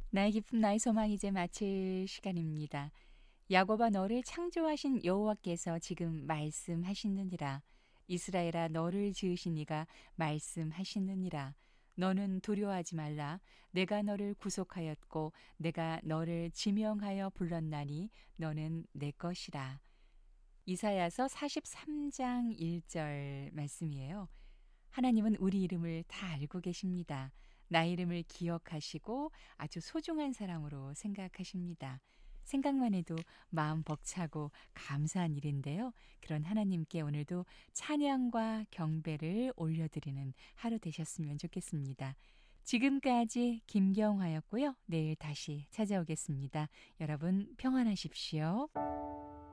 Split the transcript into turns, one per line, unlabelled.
나의 기쁨 나의 소망 이제 마칠 시간입니다. 야곱아 너를 창조하신 여호와께서 지금 말씀하시느니라. 이스라엘아 너를 지으신 이가 말씀하시느니라. 너는 두려워하지 말라. 내가 너를 구속하였고 내가 너를 지명하여 불렀나니 너는 내 것이라. 이사야서 43장 1절 말씀이에요. 하나님은 우리 이름을 다 알고 계십니다. 나의 이름을 기억하시고 아주 소중한 사람으로 생각하십니다. 생각만 해도 마음 벅차고 감사한 일인데요. 그런 하나님께 오늘도 찬양과 경배를 올려드리는 하루 되셨으면 좋겠습니다. 지금까지 김경화였고요. 내일 다시 찾아오겠습니다. 여러분 평안하십시오.